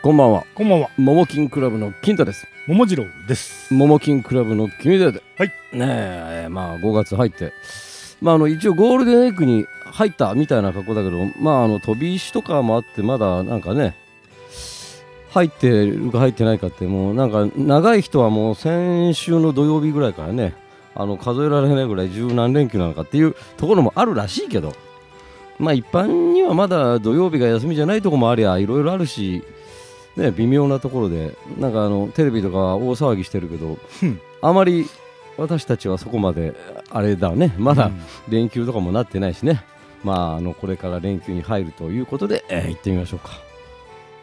こんばんは。 こんばんは。 ももキンクラブの金太です。 桃次郎です。 ももキンクラブの君で。 はい。 ねえ、5月入って、一応ゴールデンウィークに入ったみたいな格好だけど、飛び石とかもあってまだなんかね、入ってるか入ってないかってもうなんか長い人はもう先週の土曜日ぐらいからね、数えられないぐらい十何連休なのかっていうところもあるらしいけど、一般にはまだ土曜日が休みじゃないところもありゃいろいろあるし。ね、微妙なところでなんかテレビとか大騒ぎしてるけど、あまり私たちはそこまであれだね、まだ連休とかもなってないしね、これから連休に入るということで、行ってみましょうか。